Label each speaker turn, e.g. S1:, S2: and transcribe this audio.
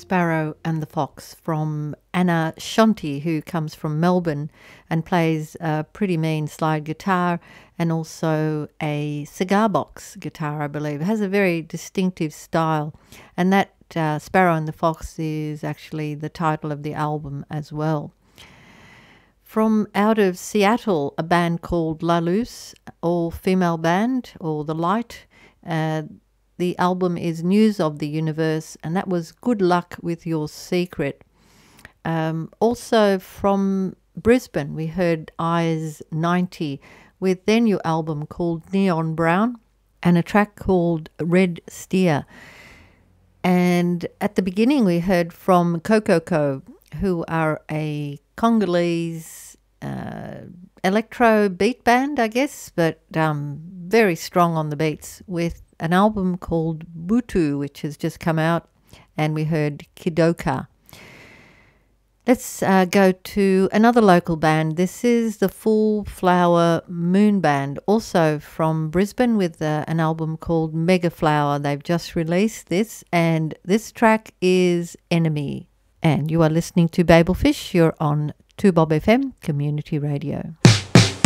S1: Sparrow and the Fox from Anna Shanti, who comes from Melbourne and plays a pretty mean slide guitar and also a cigar box guitar, I believe. It has a very distinctive style, and that Sparrow and the Fox is actually the title of the album as well. From out of Seattle, a band called La Luz, all-female band, or The Light. The album is News of the Universe, and that was Good Luck with Your Secret. Also from Brisbane, we heard Eyes 90 with their new album called Neon Brown and a track called Red Steer. And at the beginning, we heard from Kokoko, who are a Congolese electro beat band, I guess, but very strong on the beats, with an album called Butu, which has just come out, and we heard Kidoka. Let's go to another local band. This is the Full Flower Moon Band, also from Brisbane, with an album called Mega Flower. They've just released this, and this track is Enemy. And you are listening to Babelfish. You're on 2Bob FM Community Radio.